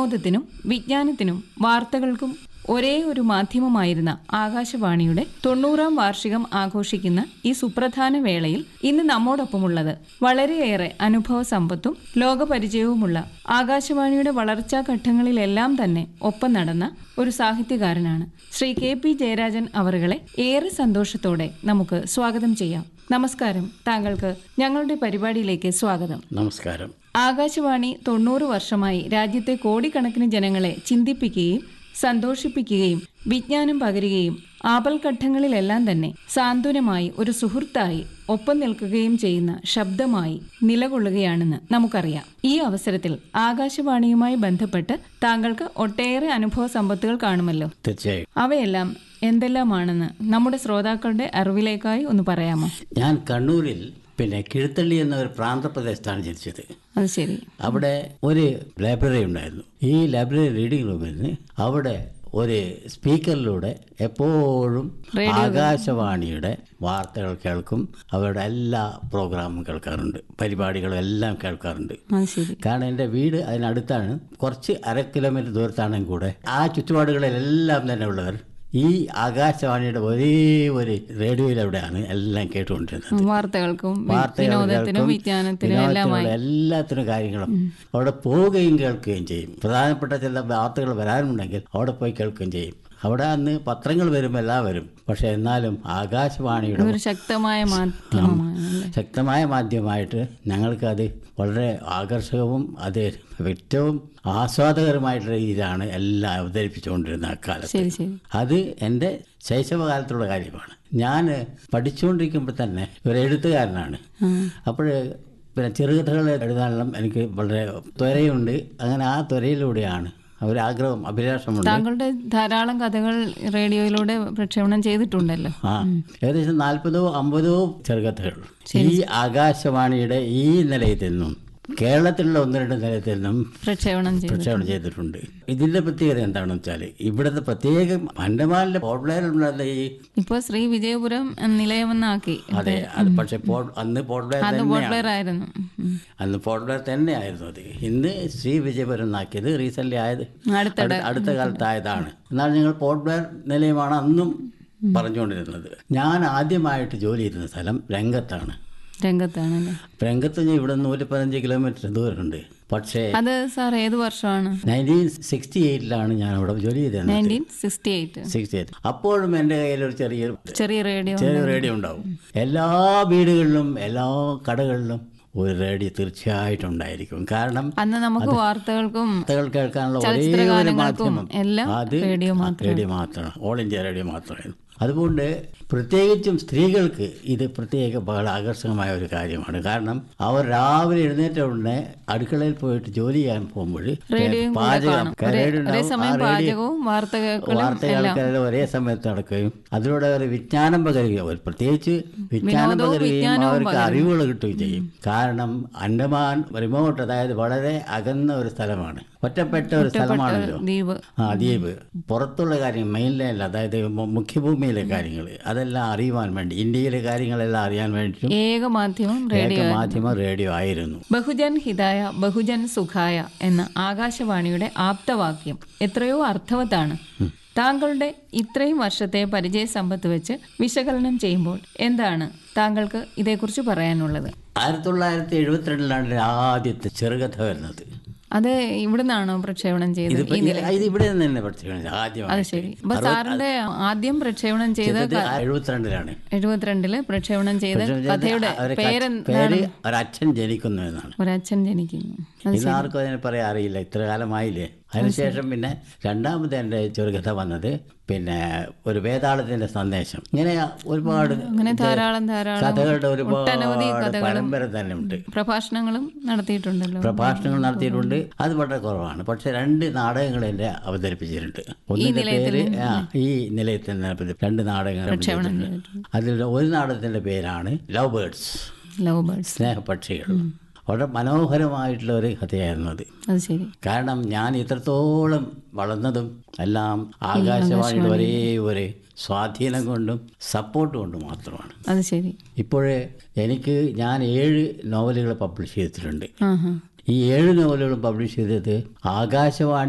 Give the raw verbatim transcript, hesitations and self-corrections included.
വിനോദത്തിനും വിജ്ഞാനത്തിനും വാർത്തകൾക്കും ഒരേ ഒരു മാധ്യമമായിരുന്ന ആകാശവാണിയുടെ തൊണ്ണൂറാം വാർഷികം ആഘോഷിക്കുന്ന ഈ സുപ്രധാന വേളയിൽ ഇന്ന് നമ്മോടൊപ്പമുള്ളത് വളരെയേറെ അനുഭവ സമ്പത്തും ലോകപരിചയവുമുള്ള ആകാശവാണിയുടെ വളർച്ചാ ഘട്ടങ്ങളിലെല്ലാം തന്നെ ഒപ്പം നടന്ന ഒരു സാഹിത്യകാരനാണ്. ശ്രീ കെ പി ജയരാജൻ അവറുകളെ ഏറെ സന്തോഷത്തോടെ നമുക്ക് സ്വാഗതം ചെയ്യാം. നമസ്കാരം. താങ്കൾക്ക് ഞങ്ങളുടെ പരിപാടിയിലേക്ക് സ്വാഗതം. നമസ്കാരം. ആകാശവാണി തൊണ്ണൂറ് വർഷമായി രാജ്യത്തെ കോടിക്കണക്കിന് ജനങ്ങളെ ചിന്തിപ്പിക്കുകയും സന്തോഷിപ്പിക്കുകയും വിജ്ഞാനം പകരുകയും ആപൽഘട്ടങ്ങളിലെല്ലാം തന്നെ സാന്ത്വനമായി ഒരു സുഹൃത്തായി ഒപ്പം നിൽക്കുകയും ചെയ്യുന്ന ശബ്ദമായി നിലകൊള്ളുകയാണെന്ന് നമുക്കറിയാം. ഈ അവസരത്തിൽ ആകാശവാണിയുമായി ബന്ധപ്പെട്ട് താങ്കൾക്ക് ഒട്ടേറെ അനുഭവ സമ്പത്തുകൾ കാണുമല്ലോ. തീർച്ചയായും. അവയെല്ലാം എന്തെല്ലാമാണെന്ന് നമ്മുടെ ശ്രോതാക്കളുടെ അറിവിലേക്കായി ഒന്ന് പറയാമോ? ഞാൻ കണ്ണൂരിൽ പിന്നെ കിഴുത്തള്ളി എന്ന ഒരു പ്രാന്തപ്രദേശത്താണ് ജനിച്ചത്. അത് ശരി. അവിടെ ഒരു ലൈബ്രറി ഉണ്ടായിരുന്നു. ഈ ലൈബ്രറി റീഡിംഗ് റൂമിൽ നിന്ന് അവിടെ ഒരു സ്പീക്കറിലൂടെ എപ്പോഴും ആകാശവാണിയുടെ വാർത്തകൾ കേൾക്കും. അവരുടെ എല്ലാ പ്രോഗ്രാമും കേൾക്കാറുണ്ട്, പരിപാടികളും എല്ലാം കേൾക്കാറുണ്ട്. കാരണം എൻ്റെ വീട് അതിനടുത്താണ്. കുറച്ച് അര കിലോമീറ്റർ ദൂരത്താണെങ്കിൽ കൂടെ ആ ചുറ്റുപാടുകളിലെല്ലാം തന്നെ ഉള്ളവർ ഈ ആകാശവാണിയുടെ ഒരേ ഒരു റേഡിയോയിലൂടെയാണ് എല്ലാം കേട്ടുകൊണ്ടിരുന്നത്. വാർത്തകൾക്കും വിനോദത്തിനും വിജ്ഞാനത്തിനും എല്ലാത്തിനും കാര്യങ്ങളും അവിടെ പോവുകയും കേൾക്കുകയും ചെയ്യും. പ്രധാനപ്പെട്ട ചില വാർത്തകൾ വരാനുണ്ടെങ്കിൽ അവിടെ പോയി കേൾക്കുകയും ചെയ്യും. അവിടെ അന്ന് പത്രങ്ങൾ വരും, എല്ലാം വരും. പക്ഷെ എന്നാലും ആകാശവാണിയുടെ ഒരു ശക്തമായ മാധ്യമമാണ് ശക്തമായ മാധ്യമമായിട്ട് ഞങ്ങൾക്കത് വളരെ ആകർഷകവും അത് ഏറ്റവും ആസ്വാദകരമായിട്ടുള്ള രീതിയിലാണ് എല്ലാം അവതരിപ്പിച്ചുകൊണ്ടിരുന്ന അക്കാലത്ത്. അത് എൻ്റെ ശൈശവകാലത്തുള്ള കാര്യമാണ്. ഞാൻ പഠിച്ചുകൊണ്ടിരിക്കുമ്പോൾ തന്നെ ഒരു എഴുത്തുകാരനാണ്. അപ്പോൾ പിന്നെ ചെറുകഥകൾ എഴുതാനുള്ള എനിക്ക് വളരെ ത്വരയുണ്ട്. അങ്ങനെ ആ ത്വരയിലൂടെയാണ് ഒരാഗ്രഹം, അഭിലാഷമുണ്ട്. താങ്കളുടെ ധാരാളം കഥകൾ റേഡിയോയിലൂടെ പ്രക്ഷേപണം ചെയ്തിട്ടുണ്ടല്ലോ. ആ ഏകദേശം നാൽപ്പതോ അമ്പതോ ചെറുകഥകൾ ഈ ആകാശവാണിയുടെ ഈ നിലയത്തിൽ നിന്നും കേരളത്തിലുള്ള ഒന്ന് രണ്ട് നിലയത്തിൽ നിന്നും പ്രക്ഷേപണം പ്രക്ഷേപണം ചെയ്തിട്ടുണ്ട്. ഇതിന്റെ പ്രത്യേകത എന്താണെന്ന് വെച്ചാൽ ഇവിടുത്തെ പ്രത്യേകം അണ്ടമാനിലെ പോർട്ട്ബ്ലെയറിലുള്ള ഈ ഇപ്പൊ ശ്രീ വിജയപുരം നിലയമെന്നാക്കി. അതെ, അത് പക്ഷെ അന്ന് പോർട്ട്ബ്ലെയർ ആയിരുന്നു അന്ന് പോർട്ട്ബ്ലെയർ തന്നെയായിരുന്നു അത്. ഇന്ന് ശ്രീ വിജയപുരം എന്നാക്കിയത് റീസെന്റ് ആയത്, അടുത്ത കാലത്തായതാണ്. എന്നാൽ ഞങ്ങൾ പോർട്ട്ബ്ലെയർ നിലയമാണ് അന്നും പറഞ്ഞുകൊണ്ടിരുന്നത്. ഞാൻ ആദ്യമായിട്ട് ജോലി ചെയ്യുന്ന സ്ഥലം രംഗത്താണ്. രംഗത്താണല്ലേ? രംഗത്ത് ഇവിടെ നൂറ്റി പതിനഞ്ച് കിലോമീറ്റർ ദൂരമുണ്ട്. പക്ഷേ അത് സാർ ഏത് വർഷമാണ്? നയൻറ്റീൻ സിക്സ്റ്റി എയ്റ്റിലാണ് ഞാൻ അവിടെ ജോലി ചെയ്തത്. Nineteen sixty eight sixty eight അപ്പോഴും എൻ്റെ കയ്യിൽ ഒരു ചെറിയ ചെറിയ റേഡിയോ ചെറിയ റേഡിയോ ഉണ്ടാവും. എല്ലാ വീടുകളിലും എല്ലാ കടകളിലും ഒരു റേഡിയോ തീർച്ചയായിട്ടും ഉണ്ടായിരിക്കും. കാരണം അന്ന് നമുക്ക് വാർത്തകൾക്കും വാർത്തകൾ കേൾക്കാനുള്ള ഒരേ ഒരു മാധ്യമം അത് റേഡിയോ മാത്രമാണ്, ഓൾ ഇന്ത്യ റേഡിയോ മാത്രമായിരുന്നു. അതുകൊണ്ട് പ്രത്യേകിച്ചും സ്ത്രീകൾക്ക് ഇത് പ്രത്യേക ബഹള ആകർഷകമായ ഒരു കാര്യമാണ്. കാരണം അവർ രാവിലെ എഴുന്നേറ്റ ഉടനെ അടുക്കളയിൽ പോയിട്ട് ജോലി ചെയ്യാൻ പോകുമ്പോൾ പാചകം വാർത്ത കേൾക്കലും ഒരേ സമയത്ത് നടക്കുകയും അതിലൂടെ അവർ വിജ്ഞാനം പകരുകയും പ്രത്യേകിച്ച് വിജ്ഞാനം പകരുകയും അവർക്ക് അറിവുകൾ കിട്ടുകയും ചെയ്യും. കാരണം അണ്ടമാൻ റിമോട്ട്, അതായത് വളരെ അകന്ന ഒരു സ്ഥലമാണ്, ഒറ്റപ്പെട്ട ഒരു സ്ഥലമാണല്ലോ ആ ദ്വീപ്. പുറത്തുള്ള കാര്യം മെയിൻലൈനിൽ, അതായത് മുഖ്യഭൂമിയിലെ കാര്യങ്ങൾ അതെല്ലാം അറിയുവാൻ വേണ്ടി, ഇന്ത്യയിലെ കാര്യങ്ങളെല്ലാം അറിയാൻ വേണ്ടിയിട്ടും ഏക മാധ്യമം മാധ്യമം റേഡിയോ ആയിരുന്നു. ബഹുജൻ ഹിതായ ബഹുജൻ സുഖായ എന്ന ആകാശവാണിയുടെ ആപ്തവാക്യം എത്രയോ അർത്ഥവത്താണ്. താങ്കളുടെ ഇത്രയും വർഷത്തെ പരിചയ സമ്പത്ത് വെച്ച് വിശകലനം ചെയ്യുമ്പോൾ എന്താണ് താങ്കൾക്ക് ഇതേക്കുറിച്ച് പറയാനുള്ളത്? ആയിരത്തി തൊള്ളായിരത്തി എഴുപത്തിരണ്ടിലാണ് ആദ്യത്തെ ചെറുകഥ വരുന്നത്. അത് ഇവിടുന്നാണോ പ്രക്ഷേപണം ചെയ്തത്? ഇവിടെ തന്നെ പ്രക്ഷേപണം ആദ്യം. അത് ശരി. അപ്പൊ സാറിന്റെ ആദ്യം പ്രക്ഷേപണം ചെയ്ത എഴുപത്തിരണ്ടിലാണ് എഴുപത്തിരണ്ടില് പ്രക്ഷേപണം ചെയ്ത കഥയുടെ പേര് ഒരച്ഛൻ ജനിക്കുന്നു എന്നാണ്. ഒരച്ഛൻ ജനിക്കുന്നു. ഇന്നാർക്കും അതിനെ പറയാൻ അറിയില്ല, ഇത്ര കാലമായില്ലേ. അതിനുശേഷം പിന്നെ രണ്ടാമത് എൻ്റെ ചെറുകഥ വന്നത് പിന്നെ ഒരു വേതാളത്തിന്റെ സന്ദേശം. ഇങ്ങനെ ഒരുപാട് ധാരാളം ധാരാളം കഥകളുടെ ഒരുപാട് പരമ്പര തന്നെ ഉണ്ട്. പ്രഭാഷണങ്ങളും നടത്തിയിട്ടുണ്ടല്ലോ. പ്രഭാഷണങ്ങൾ നടത്തിയിട്ടുണ്ട്. അത് വളരെ കുറവാണ്. പക്ഷെ രണ്ട് നാടകങ്ങൾ എൻ്റെ അവതരിപ്പിച്ചിട്ടുണ്ട്. ഒന്നിന്റെ പേര് ആ ഈ നിലയത്തിൽ രണ്ട് നാടകങ്ങൾ. അതിൽ ഒരു നാടകത്തിന്റെ പേരാണ് ലവ് ബേർഡ്സ്, ലവ് ബേർഡ്സ് സ്നേഹപക്ഷികൾ. വളരെ മനോഹരമായിട്ടുള്ള ഒരു കഥയായിരുന്നു അത്. കാരണം ഞാൻ ഇത്രത്തോളം വളർന്നതും എല്ലാം ആകാശവാണിയുടെ ഒരേ ഒരു സ്വാധീനം കൊണ്ടും സപ്പോർട്ട് കൊണ്ടും മാത്രമാണ്. അത് ശരി. ഇപ്പോഴേ എനിക്ക് ഞാൻ ഏഴ് നോവലുകൾ പബ്ലിഷ് ചെയ്തിട്ടുണ്ട്. ഈ ഏഴ് നോവലുകളും പബ്ലിഷ് ചെയ്തത് ആകാശവാണി